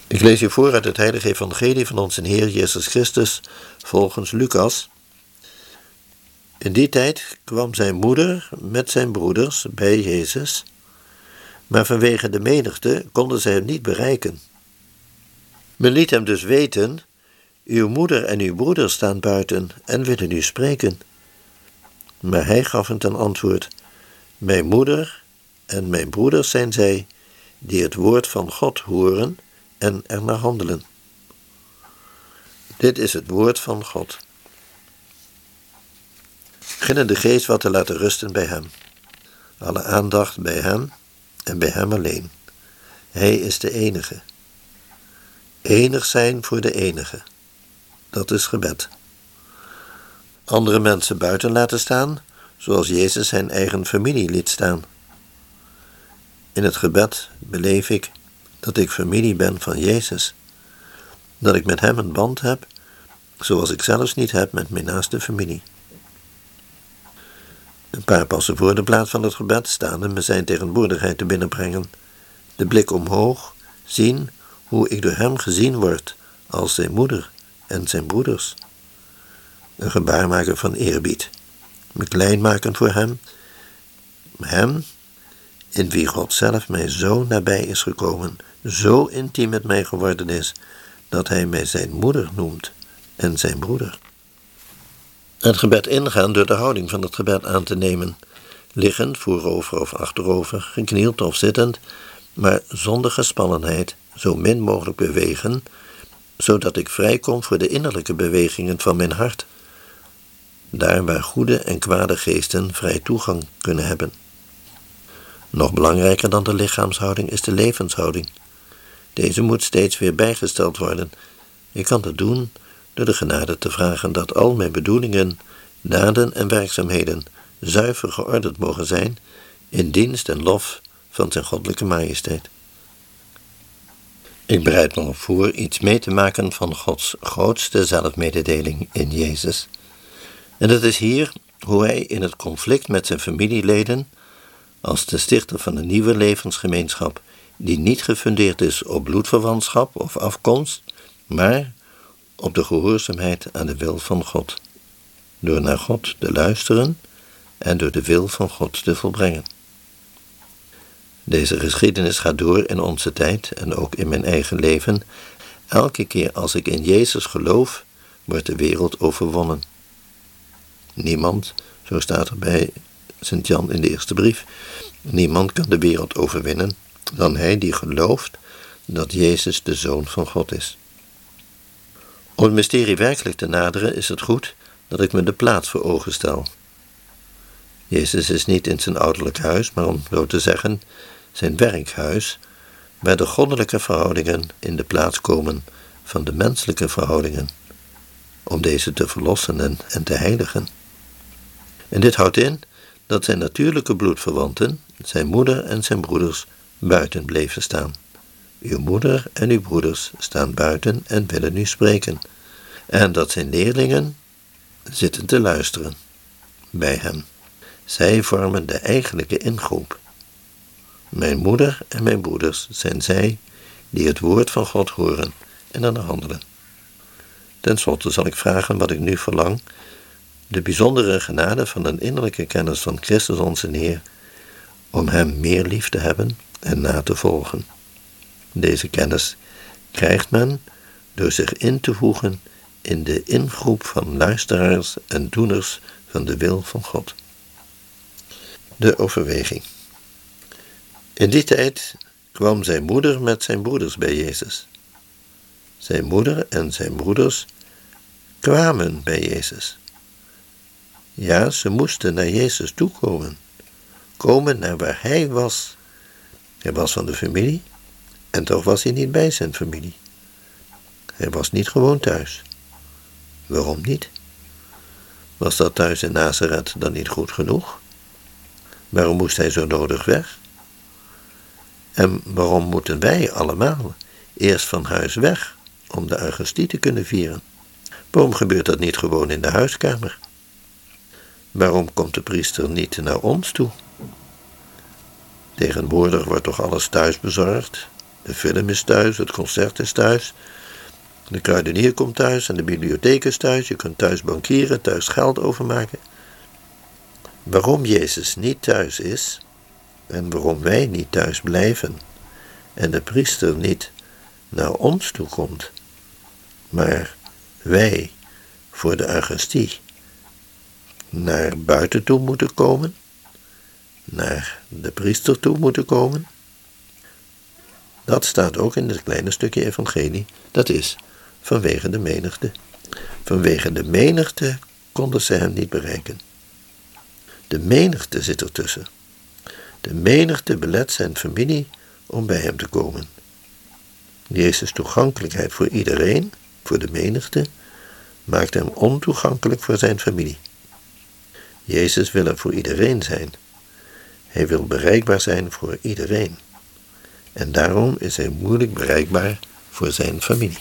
Ik lees u voor uit het heilige evangelie van onze Heer Jezus Christus volgens Lucas. In die tijd kwam zijn moeder met zijn broeders bij Jezus, maar vanwege de menigte konden zij hem niet bereiken. Men liet hem dus weten: uw moeder en uw broeders staan buiten en willen u spreken. Maar hij gaf hen ten antwoord: mijn moeder en mijn broeders zijn zij, die het woord van God horen en ernaar handelen. Dit is het woord van God. Beginnen de geest wat te laten rusten bij hem. Alle aandacht bij hem en bij hem alleen. Hij is de enige. Enig zijn voor de enige. Dat is gebed. Andere mensen buiten laten staan, zoals Jezus zijn eigen familie liet staan. In het gebed beleef ik dat ik familie ben van Jezus. Dat ik met hem een band heb, zoals ik zelfs niet heb met mijn naaste familie. Een paar passen voor de plaats van het gebed staan en me zijn tegenwoordigheid te binnenbrengen. De blik omhoog, zien hoe ik door hem gezien word als zijn moeder en zijn broeders. Een gebaar maken van eerbied. Me klein maken voor hem. Hem, in wie God zelf mij zo nabij is gekomen, zo intiem met mij geworden is, dat hij mij zijn moeder noemt en zijn broeder. Het gebed ingaan door de houding van het gebed aan te nemen, liggend, voorover of achterover, geknield of zittend, maar zonder gespannenheid, zo min mogelijk bewegen, zodat ik vrijkom voor de innerlijke bewegingen van mijn hart, daar waar goede en kwade geesten vrij toegang kunnen hebben. Nog belangrijker dan de lichaamshouding is de levenshouding. Deze moet steeds weer bijgesteld worden. Ik kan dat doen door de genade te vragen dat al mijn bedoelingen, daden en werkzaamheden zuiver geordend mogen zijn in dienst en lof van zijn goddelijke majesteit. Ik bereid me voor iets mee te maken van Gods grootste zelfmededeling in Jezus. En dat is hier hoe hij in het conflict met zijn familieleden, als de stichter van een nieuwe levensgemeenschap, die niet gefundeerd is op bloedverwantschap of afkomst, maar op de gehoorzaamheid aan de wil van God, door naar God te luisteren en door de wil van God te volbrengen. Deze geschiedenis gaat door in onze tijd en ook in mijn eigen leven. Elke keer als ik in Jezus geloof, wordt de wereld overwonnen. Niemand, zo staat er bij Sint Jan in de eerste brief, niemand kan de wereld overwinnen dan hij die gelooft dat Jezus de Zoon van God is. Om het mysterie werkelijk te naderen is het goed dat ik me de plaats voor ogen stel. Jezus is niet in zijn ouderlijk huis, maar om zo te zeggen, zijn werkhuis, waar de goddelijke verhoudingen in de plaats komen van de menselijke verhoudingen, om deze te verlossen en te heiligen. En dit houdt in dat zijn natuurlijke bloedverwanten, zijn moeder en zijn broeders, buiten bleven staan. Uw moeder en uw broeders staan buiten en willen u spreken. En dat zijn leerlingen zitten te luisteren bij hem. Zij vormen de eigenlijke ingroep. Mijn moeder en mijn broeders zijn zij die het woord van God horen en ernaar handelen. Ten slotte zal ik vragen wat ik nu verlang, de bijzondere genade van een innerlijke kennis van Christus onze Heer, om hem meer lief te hebben en na te volgen. Deze kennis krijgt men door zich in te voegen in de ingroep van luisteraars en doeners van de wil van God. De overweging. In die tijd kwam zijn moeder met zijn broeders bij Jezus. Zijn moeder en zijn broeders kwamen bij Jezus. Ja, ze moesten naar Jezus toekomen. Komen naar waar hij was. Hij was van de familie en toch was hij niet bij zijn familie. Hij was niet gewoon thuis. Waarom niet? Was dat thuis in Nazareth dan niet goed genoeg? Waarom moest hij zo nodig weg? En waarom moeten wij allemaal eerst van huis weg om de Eucharistie te kunnen vieren? Waarom gebeurt dat niet gewoon in de huiskamer? Waarom komt de priester niet naar ons toe? Tegenwoordig wordt toch alles thuis bezorgd De film is thuis, het concert is thuis. De kruidenier komt thuis en de bibliotheek is thuis. Je kunt thuis bankieren, thuis geld overmaken. Waarom Jezus niet thuis is en waarom wij niet thuis blijven en de priester niet naar ons toe komt, maar wij voor de Eucharistie naar buiten toe moeten komen, naar de priester toe moeten komen, dat staat ook in het kleine stukje evangelie, dat is vanwege de menigte. Vanwege de menigte konden ze hem niet bereiken. De menigte zit ertussen. De menigte belet zijn familie om bij hem te komen. Jezus' toegankelijkheid voor iedereen, voor de menigte, maakt hem ontoegankelijk voor zijn familie. Jezus wil er voor iedereen zijn. Hij wil bereikbaar zijn voor iedereen. En daarom is hij moeilijk bereikbaar voor zijn familie.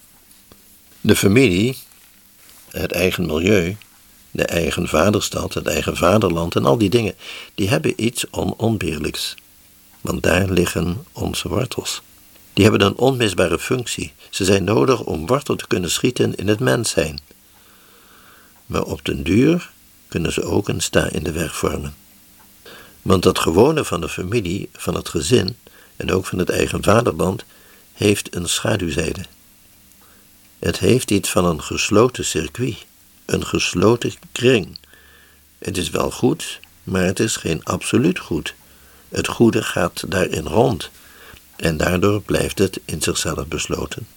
De familie, het eigen milieu, de eigen vaderstad, het eigen vaderland en al die dingen, die hebben iets onontbeerlijks. Want daar liggen onze wortels. Die hebben een onmisbare functie. Ze zijn nodig om wortel te kunnen schieten in het mens zijn. Maar op den duur kunnen ze ook een sta in de weg vormen. Want dat gewone van de familie, van het gezin en ook van het eigen vaderland, heeft een schaduwzijde. Het heeft iets van een gesloten circuit, een gesloten kring. Het is wel goed, maar het is geen absoluut goed. Het goede gaat daarin rond en daardoor blijft het in zichzelf besloten.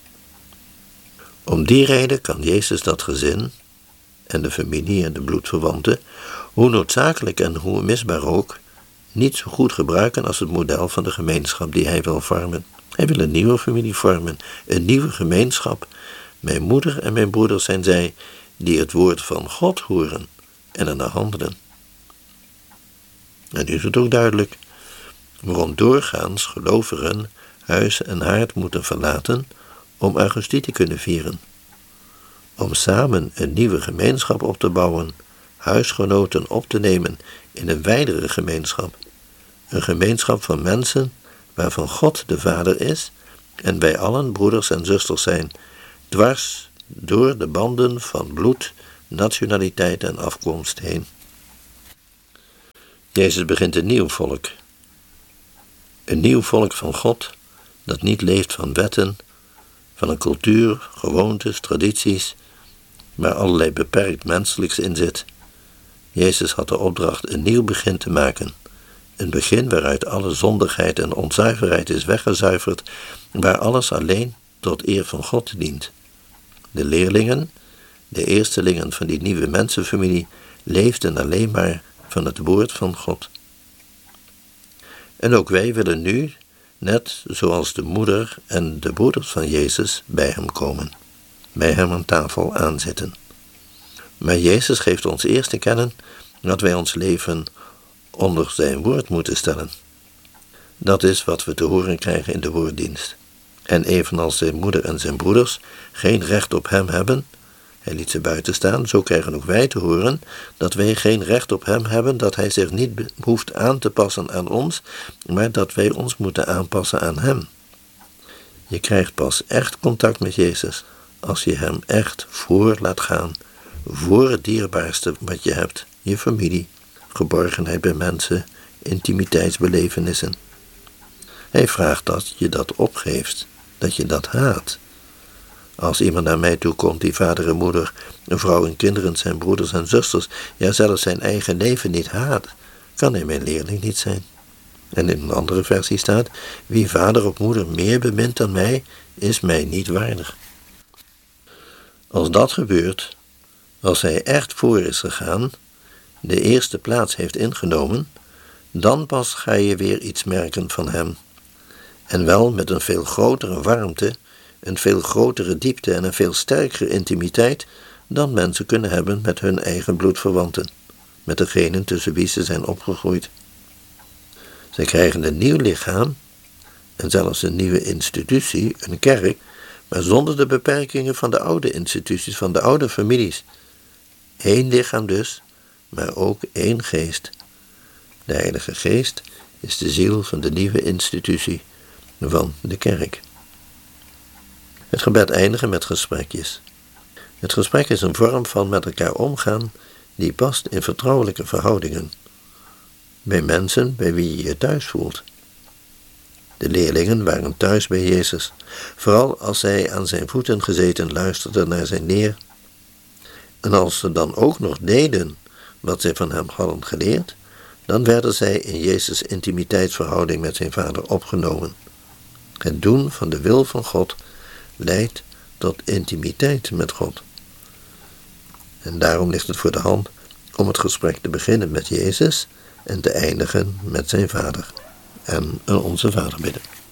Om die reden kan Jezus dat gezin en de familie en de bloedverwanten, hoe noodzakelijk en hoe misbaar ook, niet zo goed gebruiken als het model van de gemeenschap die hij wil vormen. Hij wil een nieuwe familie vormen, een nieuwe gemeenschap. Mijn moeder en mijn broeder zijn zij die het woord van God horen en ernaar handelen. En nu is het ook duidelijk waarom doorgaans gelovigen huis en haard moeten verlaten om Eucharistie te kunnen vieren. Om samen een nieuwe gemeenschap op te bouwen, huisgenoten op te nemen in een wijdere gemeenschap. Een gemeenschap van mensen waarvan God de Vader is en wij allen broeders en zusters zijn, dwars door de banden van bloed, nationaliteit en afkomst heen. Jezus begint een nieuw volk. Een nieuw volk van God, dat niet leeft van wetten, van een cultuur, gewoontes, tradities, maar allerlei beperkt menselijks in zit. Jezus had de opdracht een nieuw begin te maken. Een begin waaruit alle zondigheid en onzuiverheid is weggezuiverd, waar alles alleen tot eer van God dient. De leerlingen, de eerstelingen van die nieuwe mensenfamilie, leefden alleen maar van het woord van God. En ook wij willen nu, net zoals de moeder en de broeders van Jezus, bij hem komen, bij hem aan tafel aanzitten. Maar Jezus geeft ons eerst te kennen dat wij ons leven onder zijn woord moeten stellen. Dat is wat we te horen krijgen in de woorddienst. En evenals zijn moeder en zijn broeders geen recht op hem hebben, hij liet ze buiten staan, zo krijgen ook wij te horen dat wij geen recht op hem hebben, dat hij zich niet hoeft aan te passen aan ons, maar dat wij ons moeten aanpassen aan hem. Je krijgt pas echt contact met Jezus als je hem echt voor laat gaan, voor het dierbaarste wat je hebt, je familie, geborgenheid bij mensen, intimiteitsbelevenissen. Hij vraagt dat je dat opgeeft, dat je dat haat. Als iemand naar mij toe komt die vader en moeder, een vrouw en kinderen, zijn broeders en zusters, ja zelfs zijn eigen leven niet haat, kan hij mijn leerling niet zijn. En in een andere versie staat, wie vader of moeder meer bemint dan mij, is mij niet waardig. Als dat gebeurt, als hij echt voor is gegaan, de eerste plaats heeft ingenomen, dan pas ga je weer iets merken van hem. En wel met een veel grotere warmte, een veel grotere diepte en een veel sterkere intimiteit dan mensen kunnen hebben met hun eigen bloedverwanten, met degenen tussen wie ze zijn opgegroeid. Zij krijgen een nieuw lichaam en zelfs een nieuwe institutie, een kerk, maar zonder de beperkingen van de oude instituties, van de oude families. Eén lichaam dus, maar ook één geest. De Heilige Geest is de ziel van de nieuwe institutie, van de kerk. Het gebed eindigen met gesprekjes. Het gesprek is een vorm van met elkaar omgaan die past in vertrouwelijke verhoudingen. Bij mensen bij wie je je thuis voelt. De leerlingen waren thuis bij Jezus, vooral als zij aan zijn voeten gezeten luisterden naar zijn leer. En als ze dan ook nog deden wat zij van hem hadden geleerd, dan werden zij in Jezus' intimiteitsverhouding met zijn Vader opgenomen. Het doen van de wil van God leidt tot intimiteit met God. En daarom ligt het voor de hand om het gesprek te beginnen met Jezus en te eindigen met zijn Vader. En een Onze Vader bidden.